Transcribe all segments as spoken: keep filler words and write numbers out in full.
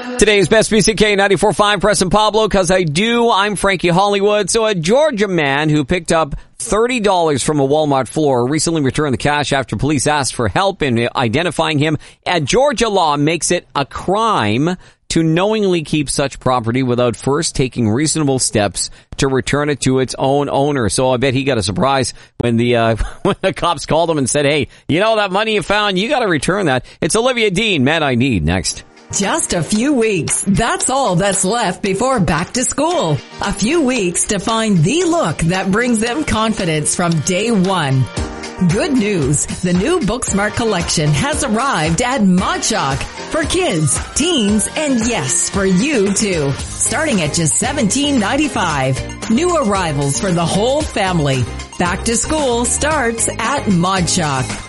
Today's best music, K ninety-four point five, Press and Pablo, cause I do. I'm Frankie Hollywood. So a Georgia man who picked up thirty dollars from a Walmart floor recently returned the cash after police asked for help in identifying him. And Georgia law makes it a crime to knowingly keep such property without first taking reasonable steps to return it to its own owner. So I bet he got a surprise when the uh, when the cops called him and said, hey, you know that money you found, you got to return that. It's Olivia Dean, Man I Need, next. Just a few weeks. That's all that's left before back to school. A few weeks to find the look that brings them confidence from day one. Good news. The new Booksmart collection has arrived at ModShock for kids, teens, and yes, for you too. Starting at just seventeen ninety-five. New arrivals for the whole family. Back to school starts at ModShock.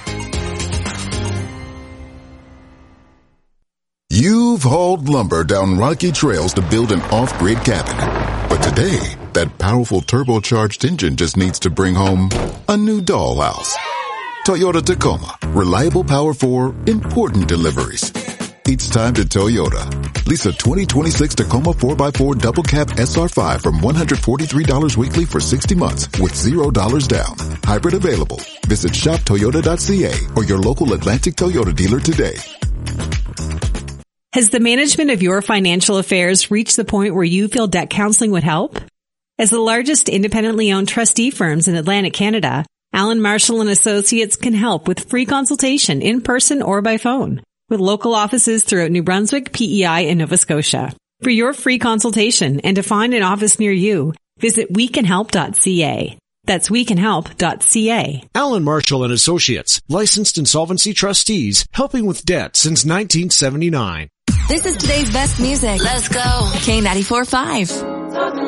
You've hauled lumber down rocky trails to build an off-grid cabin. But today, that powerful turbocharged engine just needs to bring home a new dollhouse. Toyota Tacoma. Reliable power for important deliveries. It's time to Toyota. Lease a twenty twenty-six Tacoma four by four Double Cab S R five from one hundred forty-three dollars weekly for sixty months with zero dollars down. Hybrid available. Visit shop toyota dot c a or your local Atlantic Toyota dealer today. Has the management of your financial affairs reached the point where you feel debt counseling would help? As the largest independently owned trustee firms in Atlantic Canada, Allen Marshall and Associates can help with free consultation in person or by phone, with local offices throughout New Brunswick, P E I, and Nova Scotia. For your free consultation and to find an office near you, visit we can help dot c a. That's we can help dot c a. Allen Marshall and Associates, licensed insolvency trustees, helping with debt since nineteen seventy-nine. This is today's best music. Let's go. K ninety-four point five.